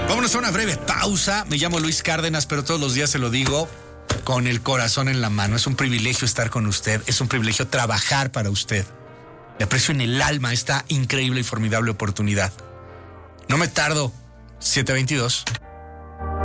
Vámonos a una breve pausa. Me llamo Luis Cárdenas, pero todos los días se lo digo con el corazón en la mano. Es un privilegio estar con usted, es un privilegio trabajar para usted. Le aprecio en el alma esta increíble y formidable oportunidad. No me tardo. 7:22.